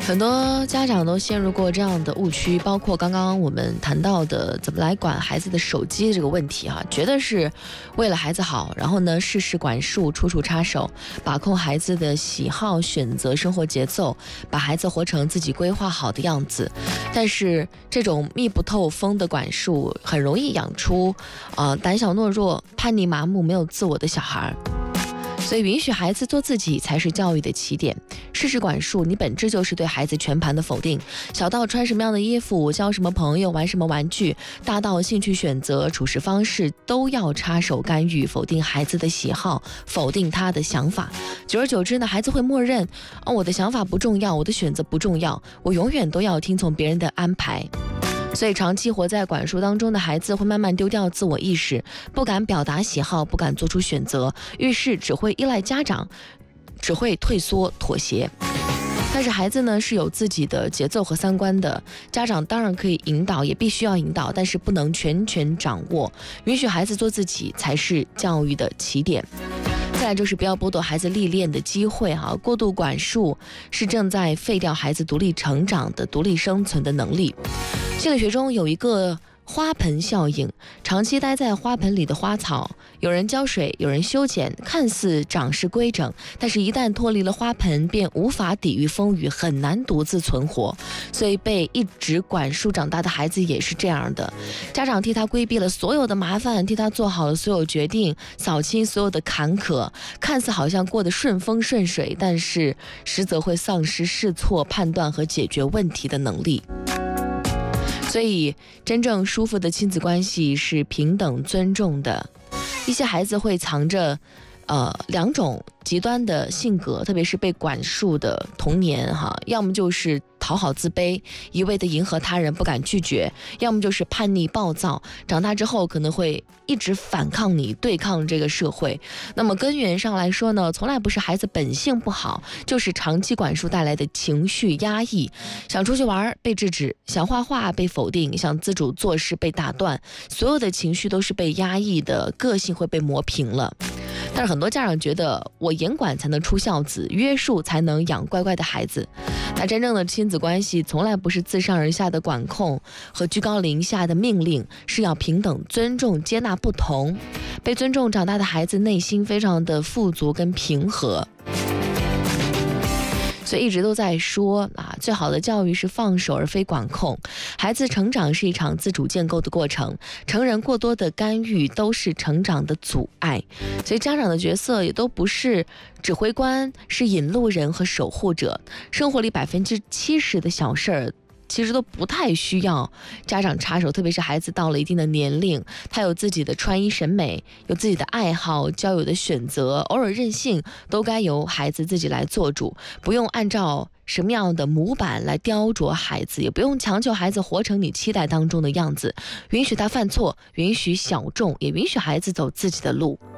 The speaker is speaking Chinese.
很多家长都陷入过这样的误区，包括刚刚我们谈到的怎么来管孩子的手机这个问题觉得是为了孩子好，然后呢事事管束，处处插手，把控孩子的喜好、选择、生活节奏，把孩子活成自己规划好的样子。但是这种密不透风的管束，很容易养出胆小懦弱、叛逆麻木、没有自我的小孩。所以允许孩子做自己才是教育的起点。事事管束，你本质就是对孩子全盘的否定。小到穿什么样的衣服、交什么朋友、玩什么玩具，大到兴趣选择、处事方式，都要插手干预，否定孩子的喜好，否定他的想法。久而久之呢，孩子会默认我的想法不重要，我的选择不重要，我永远都要听从别人的安排。所以长期活在管束当中的孩子会慢慢丢掉自我意识，不敢表达喜好，不敢做出选择，遇事只会依赖家长，只会退缩妥协。但是孩子呢是有自己的节奏和三观的，家长当然可以引导，也必须要引导，但是不能全权掌握，允许孩子做自己才是教育的起点。再来就是不要剥夺孩子历练的机会过度管束是正在废掉孩子独立成长的、独立生存的能力。心理学中有一个花盆效应，长期待在花盆里的花草，有人浇水，有人修剪，看似长势规整，但是一旦脱离了花盆，便无法抵御风雨，很难独自存活。所以被一直管束长大的孩子也是这样的，家长替他规避了所有的麻烦，替他做好了所有决定，扫清所有的坎坷，看似好像过得顺风顺水，但是实则会丧失试错、判断和解决问题的能力。所以真正舒服的亲子关系是平等尊重的。一些孩子会藏着两种极端的性格，特别是被管束的童年要么就是讨好自卑，一味的迎合他人，不敢拒绝，要么就是叛逆暴躁，长大之后可能会一直反抗你，对抗这个社会。那么根源上来说呢，从来不是孩子本性不好，就是长期管束带来的情绪压抑。想出去玩被制止，想画画被否定，想自主做事被打断，所有的情绪都是被压抑的，个性会被磨平了。但是很多家长觉得我严管才能出孝子，约束才能养乖乖的孩子。那真正的亲子关系从来不是自上而下的管控和居高临下的命令，是要平等尊重接纳不同。被尊重长大的孩子内心非常的富足跟平和。所以一直都在说最好的教育是放手而非管控。孩子成长是一场自主建构的过程，成人过多的干预都是成长的阻碍。所以家长的角色也都不是指挥官，是引路人和守护者。生活里70%的小事儿其实都不太需要家长插手，特别是孩子到了一定的年龄，他有自己的穿衣审美，有自己的爱好，交友的选择，偶尔任性都该由孩子自己来做主，不用按照什么样的模板来雕琢孩子，也不用强求孩子活成你期待当中的样子，允许他犯错，允许小众，也允许孩子走自己的路。